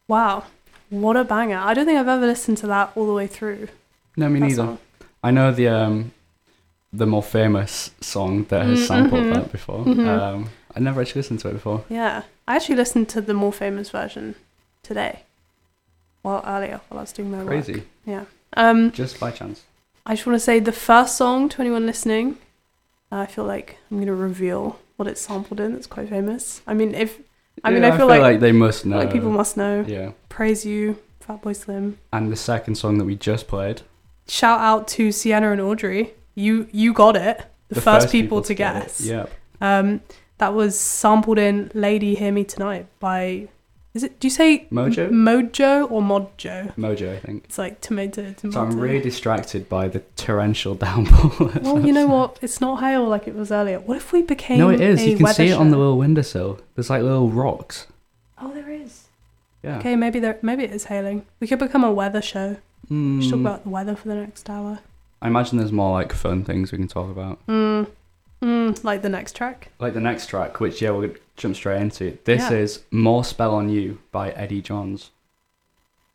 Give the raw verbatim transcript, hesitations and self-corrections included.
Wow. What a banger. I don't think I've ever listened to that all the way through. No, me that neither. song. I know the um, the more famous song that has Mm, sampled mhm. that before. Mhm. Um, I never actually listened to it before. Yeah. I actually listened to the more famous version today. Well, earlier while I was doing my work. Crazy. Yeah. Um, Just by chance. I just want to say the first song to anyone listening, I feel like I'm going to reveal what it's sampled in. It's quite famous. I mean, if I mean, Yeah, I feel, like, they must know. like people must know. Yeah. Praise You, Fatboy Slim. And the second song that we just played. Shout out to Sienna and Audrey. You you got it. The, The first, first people, people to to get it, guess. yeah. Um, that was sampled in "Lady Hear Me Tonight" by. Is it? Do you say Mojo? M- Mojo or Modjo? Mojo, I think. It's like tomato, tomato. So I'm really distracted by the torrential downpour. Well, you know what? It's not hail like it was earlier. What if we became? No, it is. A You can weather see it on the show? little windowsill. There's like little rocks. Oh, there is. Yeah. Okay, maybe there. Maybe it is hailing. We could become a weather show. Mm, We should talk about the weather for the next hour. I imagine there's more like fun things we can talk about. Mm. Mm, like the next track. Like the next track, which yeah, we'll jump straight into. This Yeah. is "More Spell on You" by Eddie Johns.